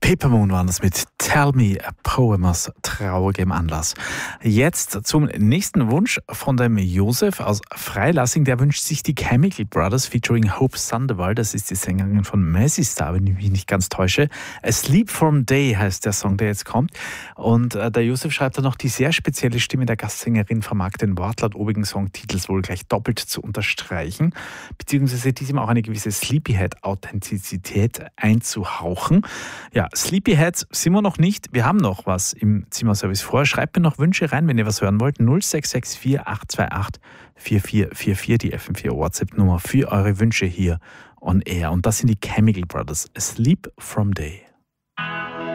Papermoon waren das mit Tell Me a Poem aus traurigem Anlass. Jetzt zum nächsten Wunsch von dem Josef aus Freilassing. Der wünscht sich die Chemical Brothers featuring Hope Sandoval. Das ist die Sängerin von Mazzy Star, wenn ich mich nicht ganz täusche. A Sleep from Day heißt der Song, der jetzt kommt. Und der Josef schreibt da noch, die sehr spezielle Stimme der Gastsängerin vermag den Wortlaut obigen Songtitels wohl gleich doppelt zu unterstreichen, beziehungsweise diesem auch eine gewisse Sleepyhead-Authentizität einzuhauchen. Ja, Sleepyheads sind wir noch nicht. Wir haben noch was im Zimmerservice vor. Schreibt mir noch Wünsche rein, wenn ihr was hören wollt. 0664 828 4444, die FM4 WhatsApp-Nummer für eure Wünsche hier on air. Und das sind die Chemical Brothers. A Sleep from Day.